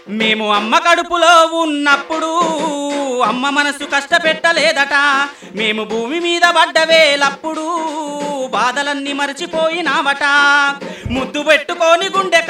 మేము అమ్మ కడుపులో ఉన్నప్పుడు అమ్మ మనసు కష్టపెట్టలేదట. మేము భూమి మీద పడ్డవేలప్పుడు బాధలన్నీ మరచిపోయినావట. ముద్దు పెట్టుకొని గుండె